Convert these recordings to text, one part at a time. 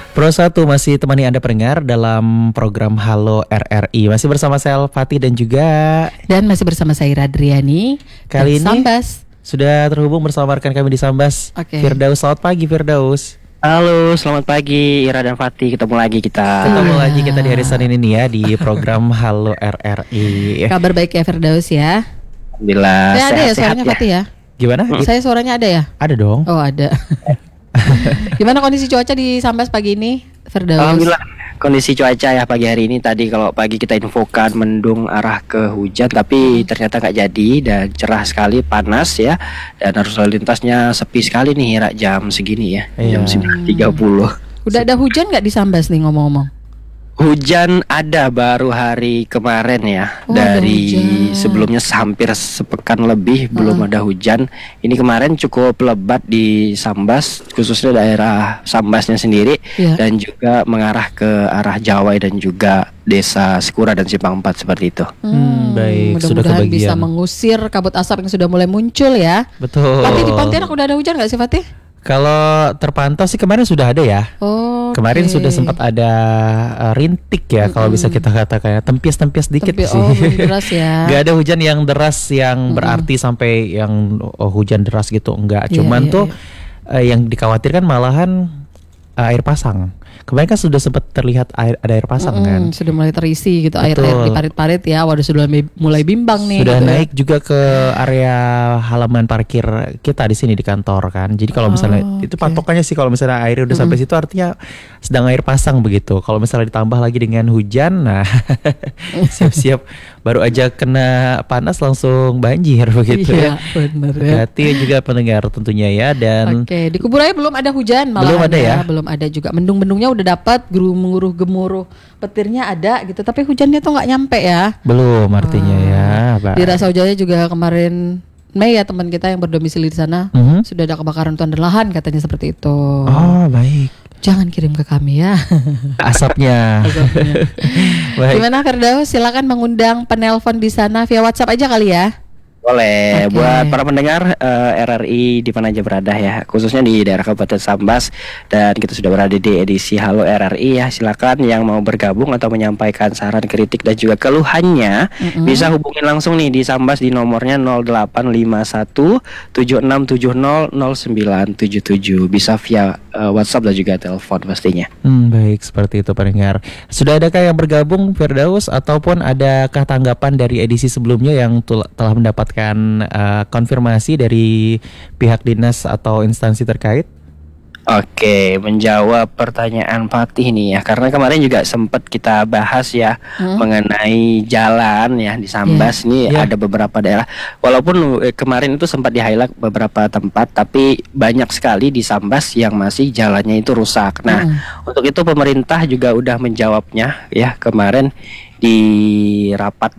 Pro 1 masih temani Anda pendengar dalam program Halo RRI. Masih bersama saya Fatih dan masih bersama saya Radriani. Kali ini Sambas sudah terhubung bersama rekan kami di Sambas. Firdaus, selamat pagi Firdaus. Halo, selamat pagi Ira dan Fatih. Ketemu lagi kita di hari Senin ini ya di program Halo RRI. Kabar baik ya Firdaus ya. Alhamdulillah. Saya ada ya suaranya Fatih ya. Gimana? Saya suaranya ada ya? Ada dong. Oh ada. Gimana kondisi cuaca di Sambas pagi ini, Firdaus? Alhamdulillah, kondisi cuaca ya pagi hari ini. Tadi kalau pagi kita infokan mendung arah ke hujan, tapi ternyata nggak jadi dan cerah sekali, panas ya. Dan arus lalu lintasnya sepi sekali nih Ira jam segini ya, jam 9.30. Udah ada hujan nggak di Sambas nih ngomong-ngomong? Hujan ada baru hari kemarin ya. Dari sebelumnya hampir sepekan lebih belum ada hujan. Ini kemarin cukup lebat di Sambas, khususnya daerah Sambasnya sendiri, dan juga mengarah ke arah Jawai dan juga Desa Sekura dan Simpang 4 seperti itu. Baik, sudah kebagian. Bisa mengusir kabut asap yang sudah mulai muncul ya. Betul. Fatih, di Pontianak udah ada hujan nggak sih Fatih? Kalau terpantau sih kemarin sudah ada ya. Kemarin sudah sempat ada rintik ya, kalau bisa kita katakan tempias-tempias dikit sih. Deras ya. Gak ada hujan yang deras yang berarti sampai yang hujan deras gitu, enggak. Cuman yang dikhawatirkan malahan air pasang. Kemarin kan sudah sempat terlihat ada air pasang kan. Sudah mulai terisi gitu. Air di parit-parit ya. Waduh, sudah mulai bimbang nih. Sudah naik juga ke area halaman parkir kita di sini di kantor kan. Jadi kalau misalnya itu patokannya sih, kalau misalnya airnya udah sampai situ artinya sedang air pasang begitu. Kalau misalnya ditambah lagi dengan hujan, nah siap-siap baru aja kena panas langsung banjir begitu ya. Benar ya. Hati juga pendengar tentunya ya. Dan di Kuburaya belum ada hujan malah. Belum ada ya. Belum ada juga. Mendung-mendungnya udah dapat, gemuruh-gemuruh petirnya ada gitu, tapi hujannya tuh nggak nyampe ya. Belum artinya ya. Di Rasa Ujaya juga kemarin Mei ya, teman kita yang berdomisili di sana sudah ada kebakaran hutan dan lahan katanya seperti itu. Oh baik. Jangan kirim ke kami ya asapnya. Gimana Firdaus? Silakan mengundang penelpon di sana via WhatsApp aja kali ya. Boleh, buat para pendengar RRI di mana aja berada ya, khususnya di daerah Kabupaten Sambas, dan kita sudah berada di edisi Halo RRI ya. Silakan yang mau bergabung atau menyampaikan saran, kritik dan juga keluhannya bisa hubungin langsung nih di Sambas di nomornya 0851 7670 0977. Bisa via WhatsApp dan juga telepon pastinya. Baik, seperti itu pendengar. Sudah adakah yang bergabung Firdaus, ataupun adakah tanggapan dari edisi sebelumnya yang telah mendapat konfirmasi dari pihak dinas atau instansi terkait? Oke, menjawab pertanyaan Fatih nih ya, karena kemarin juga sempat kita bahas ya mengenai jalan ya di Sambas nih. Ada beberapa daerah, walaupun kemarin itu sempat di-highlight beberapa tempat, tapi banyak sekali di Sambas yang masih jalannya itu rusak. Nah, untuk itu pemerintah juga udah menjawabnya ya kemarin di rapat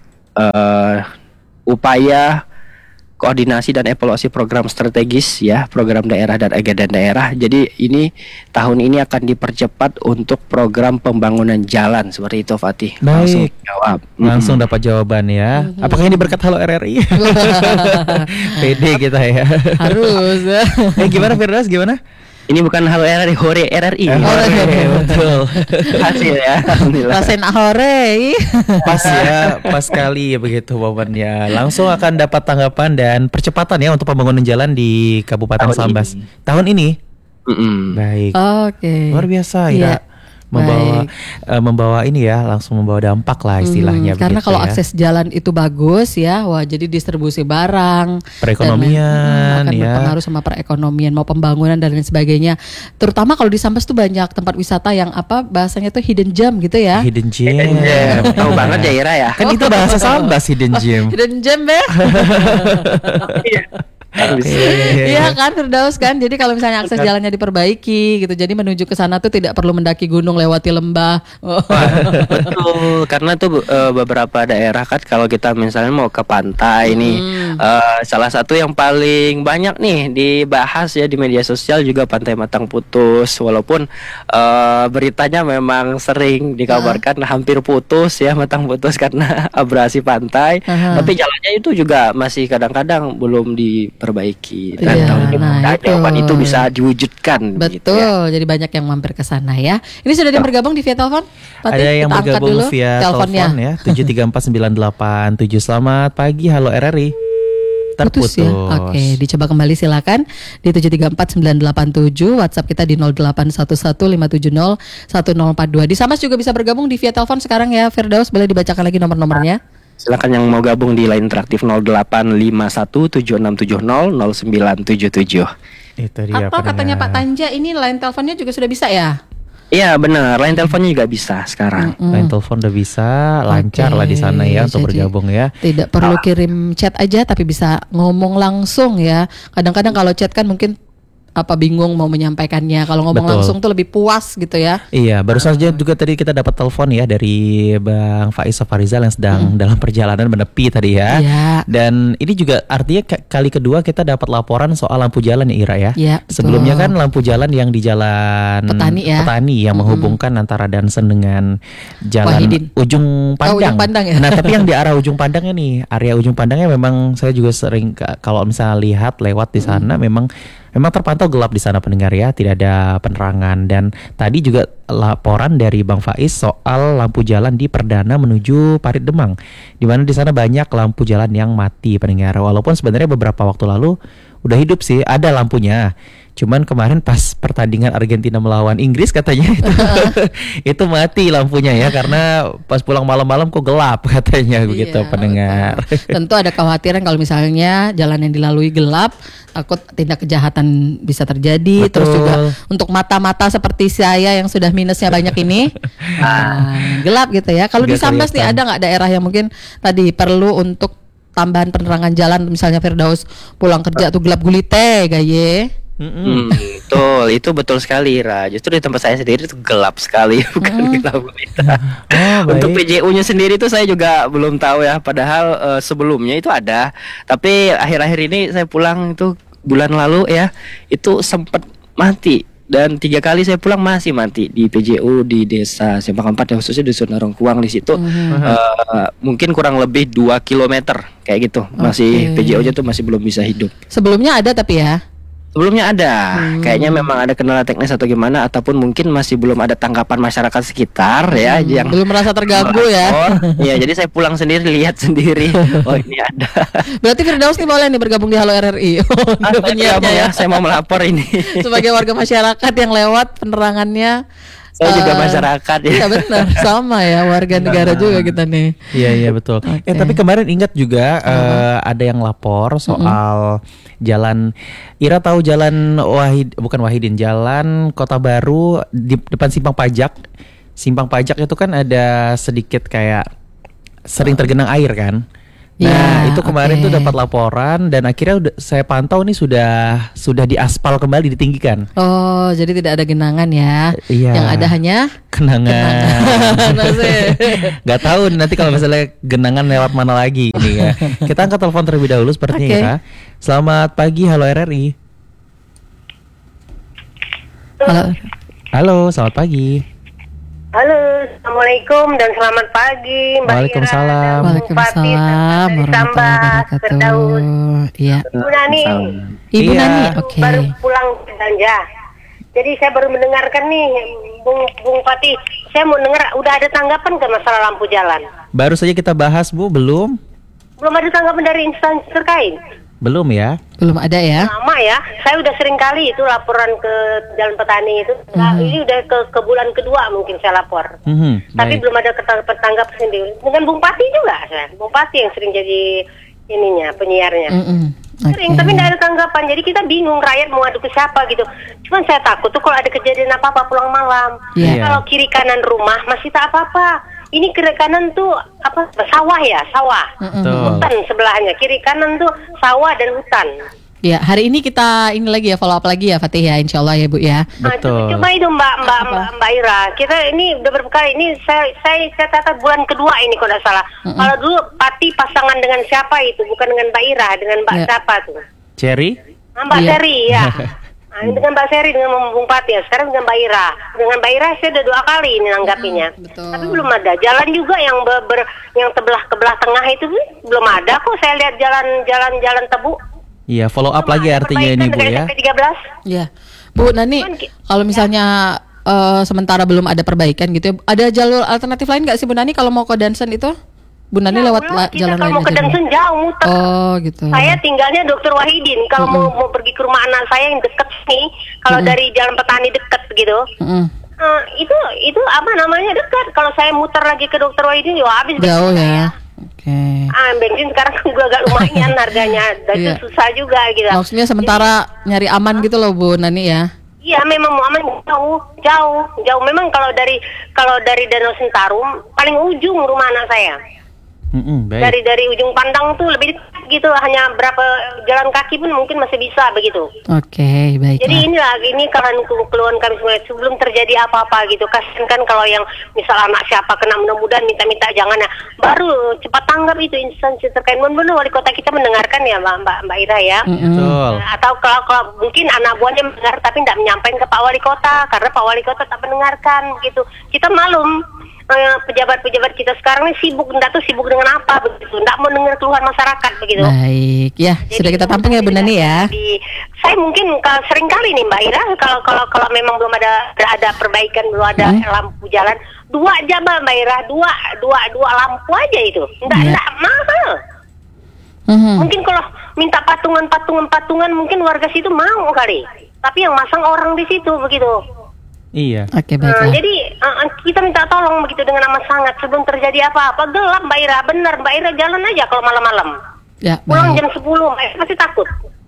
upaya koordinasi dan evaluasi program strategis ya, program daerah dan agenda daerah. Jadi ini tahun ini akan dipercepat untuk program pembangunan jalan seperti itu Fatih. Langsung jawab. Langsung dapat jawaban ya. Apakah ini berkat Halo RRI? Pede kita ya. Harus. Gimana Firdaus, gimana? Ini bukan Halo RRI, Hore RRI. Betul. Hasil ya, alhamdulillah. Rasain hore. Pas sekali ya begitu momennya. Langsung akan dapat tanggapan dan percepatan ya untuk pembangunan jalan di Kabupaten Sambas. Tahun ini. Baik. Luar biasa ya. Membawa ini ya, langsung membawa dampak lah istilahnya. Karena kalau akses jalan itu bagus ya, wah jadi distribusi barang, perekonomian akan berpengaruh sama perekonomian, mau pembangunan dan lain sebagainya. Terutama kalau di Sambas tuh banyak tempat wisata yang bahasanya tuh hidden gem gitu ya. Hidden gem. Tahu banget ya Ira ya. Kan itu bahasa Sambas, hidden gem. Hidden gem ya. Iya kan Firdaus kan. Jadi kalau misalnya akses jalannya diperbaiki gitu, jadi menuju ke sana tuh tidak perlu mendaki gunung, lewati lembah. Betul, karena tuh beberapa daerah kan kalau kita misalnya mau ke pantai nih, salah satu yang paling banyak nih dibahas ya di media sosial juga Pantai Matang Putus. Walaupun beritanya memang sering dikabarkan hampir putus ya, Matang Putus karena abrasi pantai, tapi jalannya itu juga masih kadang-kadang belum di diperbaiki. Iya, Dan tahun ini nah jawaban itu bisa diwujudkan. Betul, gitu ya. jadi banyak yang mampir ke sana ya. Ini sudah ada yang bergabung di via telepon? Fatih, Ada yang kita angkat bergabung dulu via teleponnya. telepon ya 7349887. Selamat pagi, halo RRI. Putus ya. Oke, dicoba kembali silakan di 7349887, WhatsApp kita di 081157010042. Di Sambas juga bisa bergabung di via telepon sekarang ya. Firdaus, boleh dibacakan lagi nomor-nomornya? Silakan yang mau gabung di line interaktif 085176700977. Itu dia. Atau katanya Pak pendengar. Tanja ini line teleponnya juga sudah bisa ya? Iya benar, line teleponnya juga bisa sekarang. Line telepon udah bisa lancar lah di sana ya untuk jadi bergabung ya. Tidak perlu kirim chat aja tapi bisa ngomong langsung ya. Kadang-kadang kalau chat kan mungkin bingung mau menyampaikannya. Kalau ngomong Betul. langsung tuh lebih puas gitu ya. Iya, baru saja juga tadi kita dapat telepon ya dari Bang Faiz Safarizal yang sedang dalam perjalanan menepi tadi ya. Iya. Dan ini juga artinya kali kedua kita dapat laporan soal lampu jalan ya Ira ya. Iya, betul. Sebelumnya kan lampu jalan yang di jalan Petani ya. yang menghubungkan antara Dansen dengan jalan Wahidin. Ujung Pandang. Ujung Pandang ya. Nah, tapi yang di arah Ujung Pandangnya nih, area Ujung Pandangnya memang saya juga sering kalau misalnya lihat lewat di sana memang terpantau gelap di sana pendengar ya, tidak ada penerangan. Dan tadi juga laporan dari Bang Faiz soal lampu jalan di Perdana menuju Parit Demang, di mana di sana banyak lampu jalan yang mati pendengar. Walaupun sebenarnya beberapa waktu lalu udah hidup sih, ada lampunya. Cuman kemarin pas pertandingan Argentina melawan Inggris katanya itu mati lampunya ya, karena pas pulang malam-malam kok gelap katanya begitu Iya, pendengar. Tentu ada kekhawatiran kalau misalnya jalan yang dilalui gelap, takut tindak kejahatan bisa terjadi. Betul. Terus juga untuk mata-mata seperti saya yang sudah minusnya banyak ini, gelap gitu ya. Kalau di Nggak Sambas nih kelihatan. ada nggak daerah yang mungkin tadi perlu untuk tambahan penerangan jalan, misalnya Firdaus pulang kerja tuh gelap gulite, gaye. Betul, itu betul sekali Ra. Justru di tempat saya sendiri itu gelap sekali, bukan gelap gulita. Oh, Untuk baik. PJU-nya sendiri itu saya juga belum tahu ya. Padahal sebelumnya itu ada, tapi akhir-akhir ini saya pulang itu bulan lalu ya, itu sempat mati. Dan 3 kali saya pulang masih mati di PJU di desa Simpang 4 ya, khususnya di Sunarongkuang di situ. Mungkin kurang lebih 2 kilometer kayak gitu. Masih Oke. PJU-nya tuh masih belum bisa hidup. Sebelumnya ada tapi ya. Sebelumnya ada, kayaknya memang ada kendala teknis atau gimana, ataupun mungkin masih belum ada tanggapan masyarakat sekitar ya, yang Belum merasa terganggu ya. Iya, jadi saya pulang sendiri, lihat sendiri. Oh ini ada. Berarti Firdaus nih boleh nih bergabung di Halo RRI. Dia penyiarnya ya. Saya mau melapor ini. Sebagai warga masyarakat yang lewat penerangannya. Saya juga masyarakat ya. Iya benar, sama ya, warga negara juga kita nih. Iya betul. Oke. Tapi kemarin ingat juga ada yang lapor soal jalan. Ira tahu jalan bukan Wahidin, jalan Kota Baru di depan Simpang Pajak. Simpang Pajak itu kan ada sedikit kayak sering tergenang air kan. Nah, Ya, itu kemarin oke. tuh dapat laporan dan akhirnya saya pantau nih sudah diaspal kembali, ditinggikan. Oh, jadi tidak ada genangan ya. Iya. Yang ada hanya Kenangan. Nah, sih. Gak tahu nanti kalau misalnya genangan lewat mana lagi ini ya. Kita angkat telepon terlebih dahulu sepertinya Oke. ya. Selamat pagi, halo RRI. Halo. Halo, selamat pagi. Halo, assalamualaikum dan selamat pagi, Mbak Waalaikumsalam. Ira dan Bung Waalaikumsalam Fatih, warahmatullahi Sambas, Firdaus. wabarakatuh. Iya. Ibu Nani, Ibu Iya. Nani, oke. baru pulang ke Ganja. Jadi saya baru mendengarkan nih, Bung Fatih. Saya mau dengar, udah ada tanggapan ke masalah lampu jalan? Baru saja kita bahas Bu, belum? Belum ada tanggapan dari instansi terkait. Belum ya? Belum ada ya? Lama ya, saya udah sering kali itu laporan ke Jalan Petani itu. Nah, ini udah ke bulan kedua mungkin saya lapor. Tapi Baik. belum ada ketanggapan sendiri. Dengan Bung Pati juga, saya. Bung Pati yang sering jadi penyiarnya. Sering, tapi tidak ada tanggapan. Jadi kita bingung rakyat mau adu ke siapa gitu. Cuman saya takut tuh kalau ada kejadian apa-apa pulang malam. Iya. Kalau kiri kanan rumah masih tak apa-apa. Ini kiri kanan tuh apa? Sawah ya, sawah. Betul. Hutan sebelahnya. Kiri kanan tuh sawah dan hutan. Ya, hari ini kita ini lagi ya, follow up lagi ya Fatih ya, insya Allah ya Bu ya. Nah, Betul. coba itu Mbak Ira. Kita ini udah berkali ini saya catat bulan kedua ini kalau tidak salah. Kalau dulu Pati pasangan dengan siapa itu? Bukan dengan Mbak Ira, dengan Mbak Ya. siapa tuh? Cherry? Mbak Iya. Seri ya. Nah, dengan Mbak Seri dengan Bung Pati ya. Sekarang dengan Mbak Ira. Dengan Mbak Ira saya udah 2 kali ini nanggapinya. betul. Tapi belum ada. Jalan juga yang yang ke belah tengah itu belum ada kok. Saya lihat jalan tebu. Iya, follow up lagi artinya ini Bu ya. SMP 13. Iya. Bu Nani, kalau misalnya sementara belum ada perbaikan gitu ya, ada jalur alternatif lain nggak sih Bu Nani kalau mau ke Dansen itu? Bu Nani lewat jalan lain kalau mau ke aja dulu. Dansen jauh muter. Oh gitu. Saya tinggalnya Dr. Wahidin. Kalau mau pergi ke rumah anak saya yang deket nih, kalau dari Jalan Petani deket gitu. Itu apa namanya dekat. Kalau saya muter lagi ke Dr. Wahidin ya habis jauh ya. Oke. Bensin sekarang kan gue agak lumayan harganya, dan itu susah juga gitu. Maksudnya sementara nyari aman gitu loh Bu Nani ya. Iya memang mau aman jauh. Memang kalau dari Danau Sentarum paling ujung rumah anak saya. Baik. Dari ujung pandang tuh lebih dekat gitu, hanya berapa jalan kaki pun mungkin masih bisa begitu. Oke, baiklah. Jadi ini kalau keluhan kami semua sebelum terjadi apa-apa gitu. Kasian kan kalau yang misal anak siapa kena, mudah-mudahan minta jangan ya. Baru cepat tanggap itu instansi terkait. Benar wali kota kita mendengarkan ya Mbak Ira ya. Betul. Atau kalau mungkin anak buahnya mendengar tapi tidak menyampaikan ke Pak Wali Kota karena Pak Wali Kota tak mendengarkan gitu. Kita malum. Pejabat-pejabat kita sekarang ini sibuk dengan apa begitu, tidak mau dengar keluhan masyarakat begitu. Baik, ya. Jadi, sudah kita tampung ya Bu Nani ya. Saya mungkin sering kali nih Mbak Ira, kalau memang belum ada perbaikan, belum ada lampu jalan, 2 jam Mbak Ira, dua lampu aja itu, tidak mahal. Mungkin kalau minta patungan mungkin warga situ mau kali, tapi yang masang orang di situ begitu. Iya. Oke, baiklah. Jadi kita minta tolong begitu dengan amat sangat sebelum terjadi apa-apa. Gelap Mbak Ira, benar Mbak Ira, jalan aja kalau malam-malam. Ya, pulang jam 10 Mbak Ira pasti takut.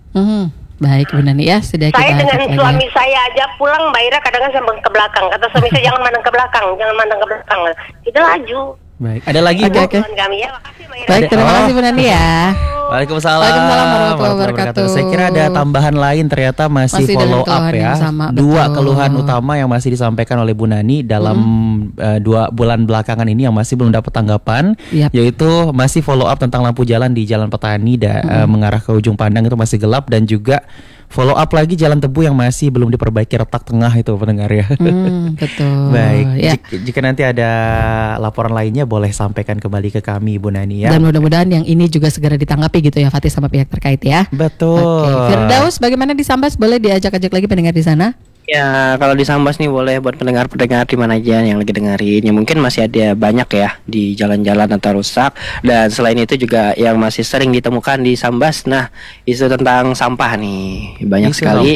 Baik Bu Nani ya, sudah kita saya dengan lagi. Suami saya aja pulang Mbak Ira kadang-kadang sampai ke belakang. Kata suami saya jangan mandang ke belakang. Kita laju. Baik. Ada lagi Bu? Kami ya. Makasih Mbak Ira. Baik, terima kasih Bu Nani ya. Waalaikumsalam. Waalaikumsalam warahmatullahi wabarakatuh. Saya kira ada tambahan lain ternyata masih follow up ya. Sama, 2 keluhan utama yang masih disampaikan oleh Bu Nani dalam 2 bulan belakangan ini yang masih belum dapat tanggapan, yaitu masih follow up tentang lampu jalan di Jalan Petani mengarah ke ujung pandang itu masih gelap, dan juga follow up lagi Jalan Tebu yang masih belum diperbaiki retak tengah itu pendengar ya. Betul. Baik. Ya. Jika nanti ada laporan lainnya boleh sampaikan kembali ke kami Bu Nani ya. Dan mudah-mudahan yang ini juga segera ditanggapi gitu ya Fatih sama pihak terkait ya. Betul. Oke. Firdaus, bagaimana di Sambas? Boleh diajak-ajak lagi pendengar di sana? Ya, kalau di Sambas nih boleh buat pendengar-pendengar di mana aja yang lagi dengerin. Ya mungkin masih ada banyak ya di jalan-jalan atau rusak. Dan selain itu juga yang masih sering ditemukan di Sambas. Nah, isu tentang sampah nih banyak isu sekali.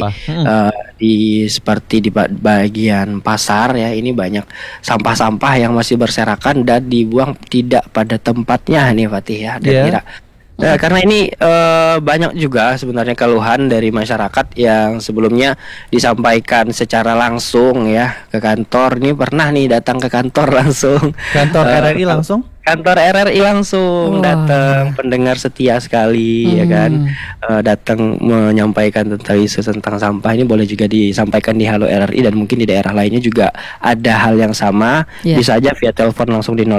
Seperti di bagian pasar ya, ini banyak sampah-sampah yang masih berserakan dan dibuang tidak pada tempatnya nih Fatih ya. Dan kira karena ini banyak juga sebenarnya keluhan dari masyarakat yang sebelumnya disampaikan secara langsung ya ke kantor. Ini pernah nih datang ke kantor langsung. Kantor RRI langsung? Kantor RRI langsung datang, pendengar setia sekali ya kan, datang menyampaikan tentang isu tentang sampah. Ini boleh juga disampaikan di Halo RRI dan mungkin di daerah lainnya juga ada hal yang sama. Bisa aja via telepon langsung di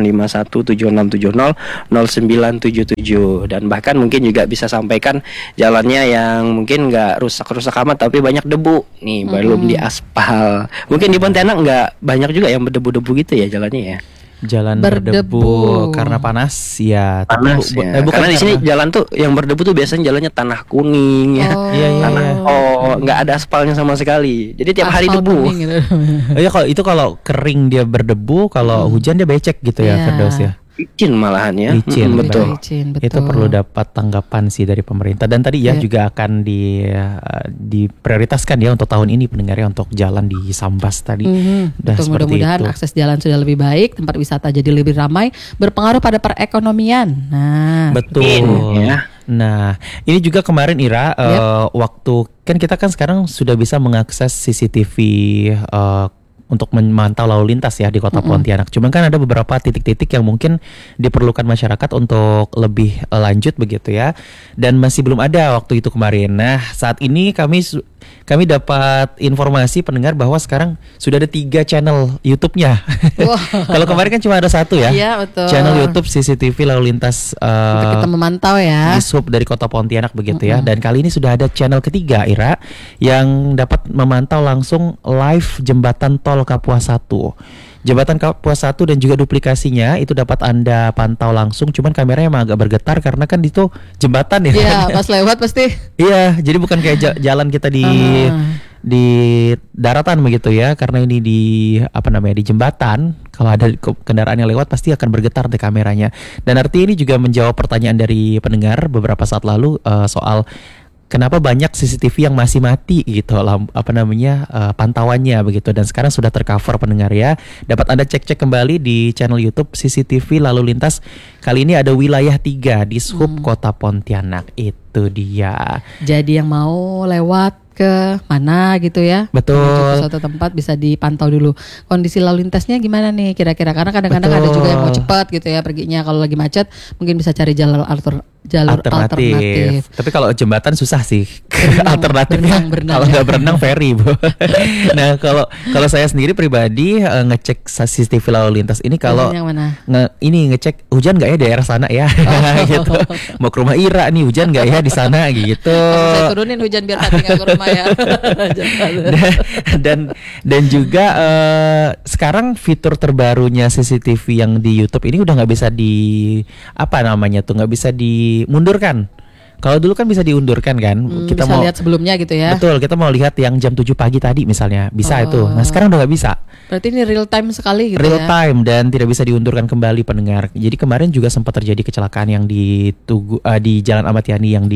085176700977 dan bahkan mungkin juga bisa sampaikan jalannya yang mungkin nggak rusak-rusak amat tapi banyak debu nih, belum diaspal. Mungkin di Pontianak nggak banyak juga yang berdebu-debu gitu ya jalannya ya. Jalan berdebu karena panas ya. Panas ya. Karena di sini jalan tuh yang berdebu tuh biasanya jalannya tanah kuning ya. Nggak ada aspalnya sama sekali. Jadi tiap hari debu. Gitu. Kalau kering dia berdebu, kalau hujan dia becek gitu ya Firdaus ya. Licin malahan ya. Licin, betul. Itu perlu dapat tanggapan sih dari pemerintah. Dan tadi juga akan diprioritaskan ya untuk tahun ini pendengarnya untuk jalan di Sambas tadi. Mudah-mudahan akses jalan sudah lebih baik, tempat wisata jadi lebih ramai, berpengaruh pada perekonomian. Nah, betul. Nah, ini juga kemarin Ira, waktu kan kita kan sekarang sudah bisa mengakses CCTV untuk memantau lalu lintas ya di Kota Pontianak. Cuman kan ada beberapa titik-titik yang mungkin diperlukan masyarakat untuk lebih lanjut begitu ya. Dan masih belum ada waktu itu kemarin. Nah, saat ini kami dapat informasi pendengar bahwa sekarang sudah ada 3 channel YouTube-nya. Kalau kemarin kan cuma ada 1 ya. Iya, betul. Channel YouTube CCTV lalu lintas untuk kita memantau ya. Di sub dari Kota Pontianak begitu ya. Dan kali ini sudah ada channel ketiga Ira yang dapat memantau langsung live jembatan tol tol Kapuas 1. Jembatan Kapuas 1 dan juga duplikasinya itu dapat Anda pantau langsung, cuman kameranya emang agak bergetar karena kan itu jembatan ya. Iya, pas lewat pasti. Iya, jadi bukan kayak jalan kita di daratan begitu ya, karena ini di di jembatan. Kalau ada kendaraan yang lewat pasti akan bergetar deh kameranya. Dan artinya ini juga menjawab pertanyaan dari pendengar beberapa saat lalu soal kenapa banyak CCTV yang masih mati gitu pantauannya begitu, dan sekarang sudah tercover pendengar ya. Dapat Anda cek kembali di channel YouTube CCTV Lalu Lintas. Kali ini ada wilayah 3 di Sub Kota Pontianak. Itu dia. Jadi yang mau lewat ke mana gitu ya, betul, menuju ke suatu tempat bisa dipantau dulu kondisi lalu lintasnya gimana nih kira-kira, karena kadang-kadang ada juga yang mau cepat gitu ya perginya, kalau lagi macet mungkin bisa cari jalur alternatif. Tapi kalau jembatan susah sih. Alternatifnya berenang, kalau nggak berenang ferry, Bu. Nah, kalau saya sendiri pribadi ngecek CCTV lalu lintas ini kalau ngecek hujan nggak ya daerah sana ya, gitu. Mau ke rumah Ira nih, hujan nggak ya di sana gitu. Saya turunin hujan biar Fatih nggak ke rumah ya. dan juga sekarang fitur terbarunya CCTV yang di YouTube ini udah nggak bisa nggak bisa dimundurkan. Kalau dulu kan bisa diundurkan kan, kita bisa mau lihat sebelumnya gitu ya. Betul, kita mau lihat yang jam 7 pagi tadi misalnya, bisa itu. Nah sekarang udah nggak bisa. Berarti ini real time sekali gitu real time dan tidak bisa diundurkan kembali pendengar. Jadi kemarin juga sempat terjadi kecelakaan yang di Jalan Ahmad Yani yang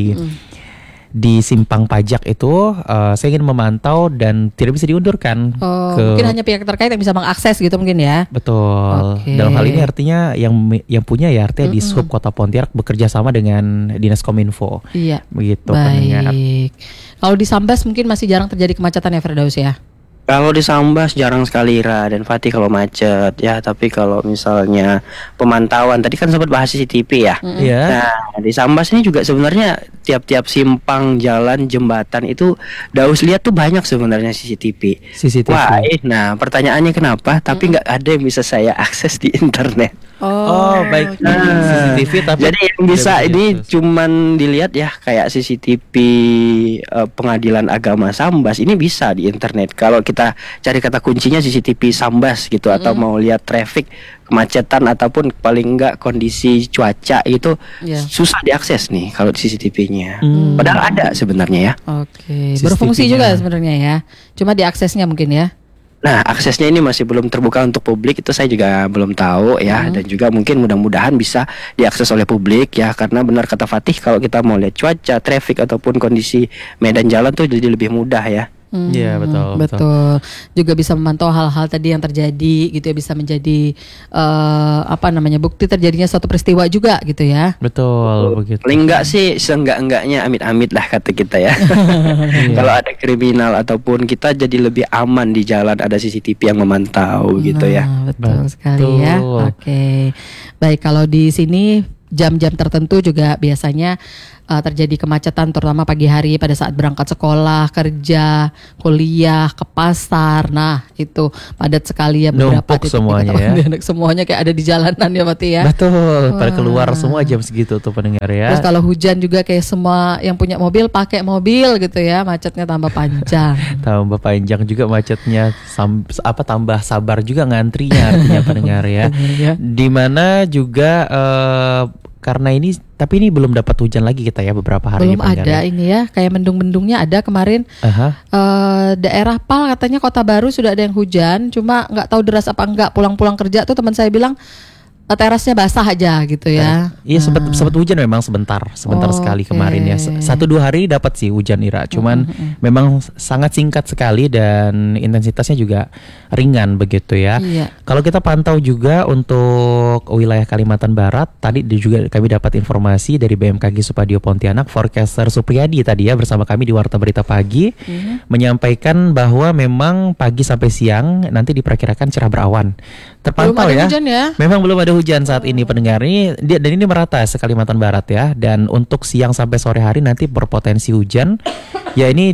di Simpang Pajak itu, saya ingin memantau dan tidak bisa diundurkan. Mungkin hanya pihak terkait yang bisa mengakses gitu mungkin ya. Betul. Dalam hal ini artinya yang punya ya artinya di Sub Kota Pontianak bekerja sama dengan Dinas Kominfo. Iya. Begitu. Baik. Kalau di Sambas mungkin masih jarang terjadi kemacetan ya Firdaus ya. Kalau di Sambas jarang sekali Ra dan Fatih kalau macet ya, tapi kalau misalnya pemantauan tadi kan sempat bahas CCTV ya. Iya. Nah, di Sambas ini juga sebenarnya tiap-tiap simpang, jalan, jembatan itu Daus lihat tuh banyak sebenarnya CCTV. Wah, nah pertanyaannya kenapa? Tapi nggak ada yang bisa saya akses di internet. Baik. CCTV tapi jadi yang bisa ini cuman dilihat ya kayak CCTV Pengadilan Agama Sambas ini bisa di internet. Kalau kita cari kata kuncinya CCTV Sambas gitu, atau mau lihat traffic, kemacetan ataupun paling enggak kondisi cuaca itu susah diakses nih kalau CCTV-nya. Padahal ada sebenarnya ya. Oke. Berfungsi juga sebenarnya ya. Cuma diaksesnya mungkin ya. Nah, aksesnya ini masih belum terbuka untuk publik, itu saya juga belum tahu ya. Dan juga mungkin mudah-mudahan bisa diakses oleh publik ya, karena benar kata Fatih, kalau kita mau lihat cuaca, traffic ataupun kondisi medan jalan tuh jadi lebih mudah ya. Iya betul. Juga bisa memantau hal-hal tadi yang terjadi gitu ya, bisa menjadi bukti terjadinya suatu peristiwa juga gitu ya. Betul begitu. Paling enggak sih seenggak-enggaknya amit-amit lah kata kita ya. Kalau ada kriminal ataupun kita jadi lebih aman di jalan, ada CCTV yang memantau gitu ya. Betul sekali ya. Oke. Baik, kalau di sini jam-jam tertentu juga biasanya terjadi kemacetan, terutama pagi hari pada saat berangkat sekolah, kerja, kuliah, ke pasar. Nah itu padat sekali ya, beberapa titik semuanya ya. Semuanya kayak ada di jalanan ya Mati ya. Betul. Pada keluar semua jam segitu tuh pendengar ya. Terus kalau hujan juga kayak semua yang punya mobil pakai mobil gitu ya, macetnya tambah panjang. Tambah panjang juga macetnya, tambah sabar juga ngantrinya artinya pendengar ya. Dimana juga karena ini, tapi ini belum dapat hujan lagi kita ya beberapa hari. Belum ada ini ya, kayak mendung-mendungnya ada kemarin. Daerah Pal katanya Kota Baru sudah ada yang hujan, cuma nggak tahu deras apa enggak. Pulang-pulang kerja tuh teman saya bilang terasnya basah aja gitu ya. Iya sempat hujan memang sebentar sekali kemarin ya. 1-2 hari dapat sih hujan Ira. Cuman memang sangat singkat sekali dan intensitasnya juga ringan begitu ya. Iya. Kalau kita pantau juga untuk wilayah Kalimantan Barat, tadi juga kami dapat informasi dari BMKG Supadio Pontianak, forecaster Supriyadi tadi ya bersama kami di Warta Berita Pagi menyampaikan bahwa memang pagi sampai siang nanti diperkirakan cerah berawan. Terpantau belum ada ya. Hujan ya. Memang belum ada hujan saat ini pendengar ini, dan ini merata se Kalimantan Barat ya. Dan untuk siang sampai sore hari nanti berpotensi hujan. Ya ini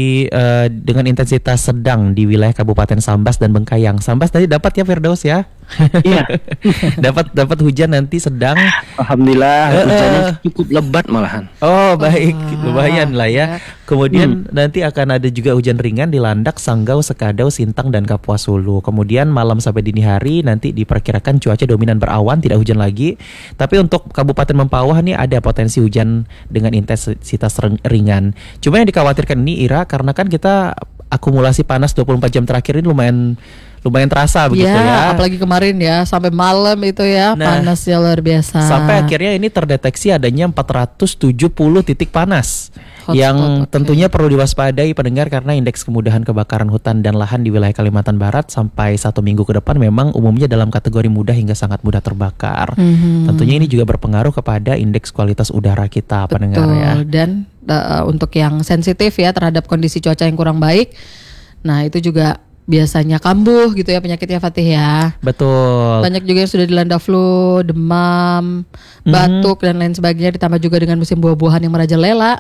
dengan intensitas sedang di wilayah Kabupaten Sambas dan Bengkayang. Sambas tadi dapat ya Firdaus ya. Iya. Dapat hujan nanti sedang. Alhamdulillah hujannya cukup lebat malahan. Oh baik, lumayan lah ya. Kemudian nanti akan ada juga hujan ringan di Landak, Sanggau, Sekadau, Sintang dan Kapuas Hulu. Kemudian malam sampai dini hari nanti diperkirakan cuaca dominan berawan, tidak hujan lagi. Tapi untuk Kabupaten Mempawah nih ada potensi hujan dengan intensitas ringan. Cuma yang dikhawatirkan ini Ira, karena kan kita akumulasi panas 24 jam terakhir ini lumayan terasa begitu ya. Apalagi kemarin ya sampai malam itu ya, panasnya luar biasa. Sampai akhirnya ini terdeteksi adanya 470 titik panas. Hotspot, yang tentunya perlu diwaspadai pendengar, karena indeks kemudahan kebakaran hutan dan lahan di wilayah Kalimantan Barat sampai 1 minggu ke depan memang umumnya dalam kategori mudah hingga sangat mudah terbakar. Tentunya ini juga berpengaruh kepada indeks kualitas udara kita. Betul. Pendengar ya. Dan untuk yang sensitif ya terhadap kondisi cuaca yang kurang baik, nah itu juga biasanya kambuh gitu ya penyakitnya Fatih ya. Betul. Banyak juga yang sudah dilanda flu, demam, batuk dan lain sebagainya, ditambah juga dengan musim buah-buahan yang merajalela.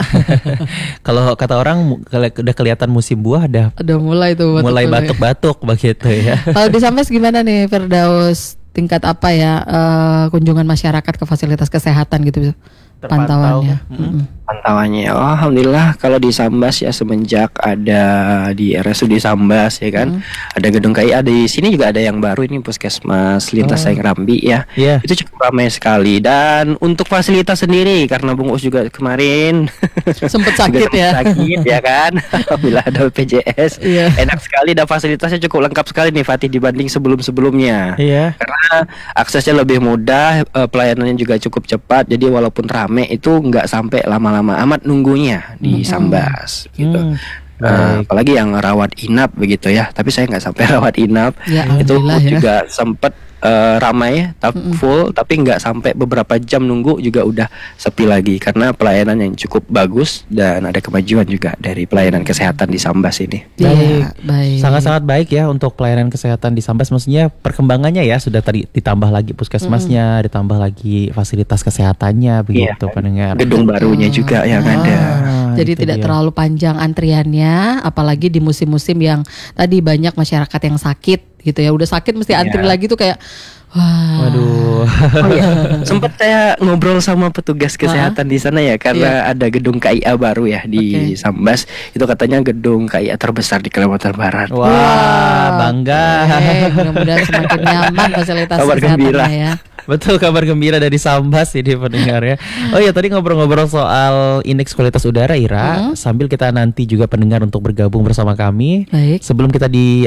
Kalau kata orang udah kelihatan musim buah udah mulai tuh mulai batuk-batuk begitu ya. Kalau di Sambas gimana nih Firdaus? Tingkat apa ya kunjungan masyarakat ke fasilitas kesehatan gitu pantauannya? Pantauannya, alhamdulillah kalau di Sambas ya semenjak ada di RSUD Sambas ya kan, ada gedung KIA, di sini juga ada yang baru ini Puskesmas Lintas Sayang Rambi ya, itu cukup ramai sekali. Dan untuk fasilitas sendiri karena Bung Us juga kemarin sempat sakit ya kan, alhamdulillah ada BPJS, enak sekali dan fasilitasnya cukup lengkap sekali nih Fatih dibanding sebelum-sebelumnya, karena aksesnya lebih mudah, pelayanannya juga cukup cepat, jadi walaupun ramai itu nggak sampai lama-lama amat nunggunya di Sambas gitu. Apalagi yang rawat inap begitu ya, tapi saya nggak sampai rawat inap ya, itu juga sempat ramai full, tapi nggak sampai beberapa jam nunggu juga udah sepi lagi karena pelayanan yang cukup bagus dan ada kemajuan juga dari pelayanan kesehatan di Sambas ini. Baik. Sangat-sangat baik ya untuk pelayanan kesehatan di Sambas, maksudnya perkembangannya ya sudah tadi ditambah lagi puskesmasnya, ditambah lagi fasilitas kesehatannya begitu pendengar. Gedung barunya juga yang ada. Jadi tidak terlalu panjang antriannya, apalagi di musim-musim yang tadi banyak masyarakat yang sakit gitu ya, udah sakit mesti antri lagi tuh kayak wah. Waduh. Sempat saya ngobrol sama petugas kesehatan di sana ya, karena ada gedung KIA baru ya di Sambas. Itu katanya gedung KIA terbesar di Kalimantan Barat. Wah, bangga. Mudah-mudahan semakin nyaman fasilitas kabar kesehatannya gembira ya. Betul, kabar gembira dari Sambas ini pendengar ya. Oh ya, tadi ngobrol-ngobrol soal indeks kualitas udara Ira, sambil kita nanti juga pendengar untuk bergabung bersama kami. Baik. Sebelum kita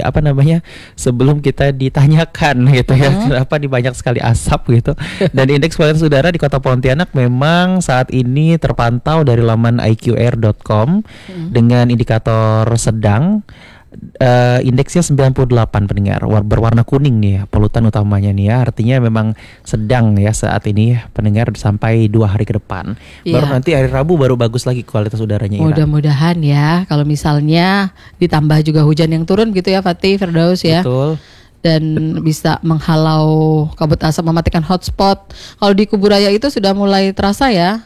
sebelum kita ditanyakan gitu ya, kenapa di banyak sekali asap gitu. Dan indeks kualitas udara di Kota Pontianak memang saat ini terpantau dari laman iqair.com dengan indikator sedang. Indeksnya 98 pendengar, berwarna kuning nih ya, polutan utamanya nih ya, artinya memang sedang ya saat ini pendengar sampai 2 hari ke depan. Baru nanti hari Rabu baru bagus lagi kualitas udaranya. Mudah-mudahan ya, kalau misalnya ditambah juga hujan yang turun gitu ya Fatih, Firdaus ya. Betul. Dan bisa menghalau kabut asap, mematikan hotspot. Kalau di Kuburaya itu sudah mulai terasa ya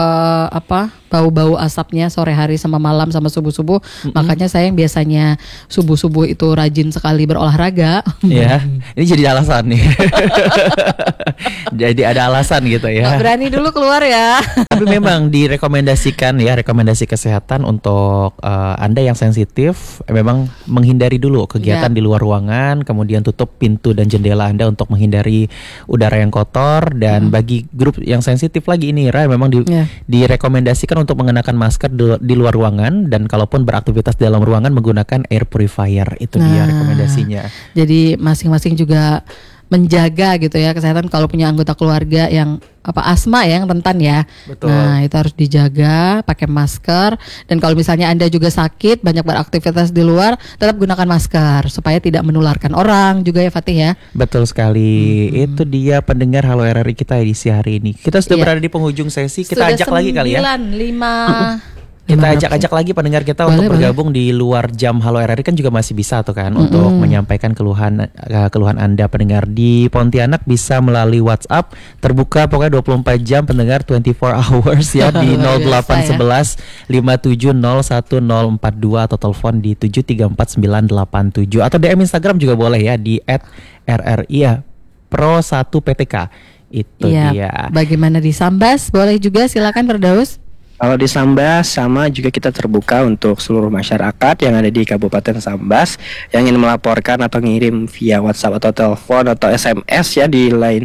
bau-bau asapnya sore hari sama malam sama subuh-subuh. Makanya saya yang biasanya subuh-subuh itu rajin sekali berolahraga. Ya, ini jadi alasan nih. Jadi ada alasan gitu ya. Nggak berani dulu keluar ya. Tapi memang direkomendasikan ya, rekomendasi kesehatan untuk Anda yang sensitif memang menghindari dulu kegiatan di luar ruangan, kemudian tutup pintu dan jendela Anda untuk menghindari udara yang kotor. Dan bagi grup yang sensitif lagi ini Ra, memang direkomendasikan untuk mengenakan masker di luar ruangan, dan kalaupun beraktivitas di dalam ruangan menggunakan air purifier. Itu dia rekomendasinya. Jadi masing-masing juga menjaga gitu ya kesehatan. Kalau punya anggota keluarga yang asma ya, yang rentan ya. Betul. Nah itu harus dijaga, pakai masker. Dan kalau misalnya Anda juga sakit, banyak beraktivitas di luar, tetap gunakan masker supaya tidak menularkan orang juga ya Fatih ya. Betul sekali. Itu dia pendengar Halo RRI kita edisi hari ini. Kita sudah berada di penghujung sesi. Kita ajak lagi kali ya. 9:05. Kita ajak lagi pendengar kita untuk bergabung di luar jam Halo RRI, kan juga masih bisa tuh kan untuk menyampaikan keluhan Anda pendengar di Pontianak, bisa melalui WhatsApp terbuka pokoknya 24 jam pendengar, 24 hours ya, di 0811 5701042 atau telepon di 7349987 atau DM Instagram juga boleh ya di @RRI ya. Pro 1 PTK. Itu dia. Bagaimana di Sambas? Boleh juga, silakan Firdaus. Kalau di Sambas sama juga kita terbuka untuk seluruh masyarakat yang ada di Kabupaten Sambas yang ingin melaporkan atau ngirim via WhatsApp atau telepon atau SMS ya di line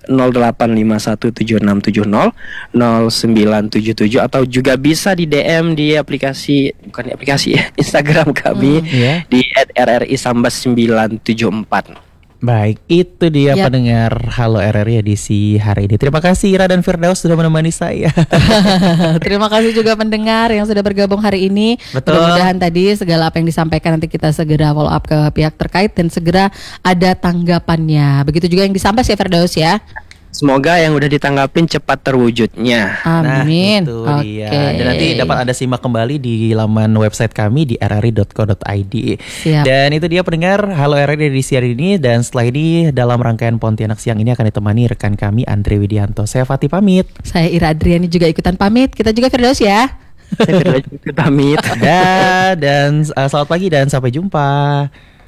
085176700977 atau juga bisa di DM di aplikasi, bukan di aplikasi ya, Instagram kami di @rrisambas974. Baik, itu dia pendengar Halo RRI edisi hari ini. Terima kasih Ira dan Firdaus sudah menemani saya. Terima kasih juga pendengar yang sudah bergabung hari ini. Betul. Mudah-mudahan tadi segala apa yang disampaikan nanti kita segera follow up ke pihak terkait dan segera ada tanggapannya. Begitu juga yang di Sambas ya Firdaus ya. Semoga yang udah ditanggapin cepat terwujudnya. Amin. Nah, itu dia. Dan nanti dapat Anda simak kembali di laman website kami di rri.co.id. Dan itu dia pendengar Halo RRI edisi hari ini. Dan setelah ini dalam rangkaian Pontianak Siang ini akan ditemani rekan kami Andre Widianto. Saya Fatih pamit. Saya Ira Adriani juga ikutan pamit. Kita juga Firdaus ya. Saya Firdaus pamit. Dan selamat pagi dan sampai jumpa.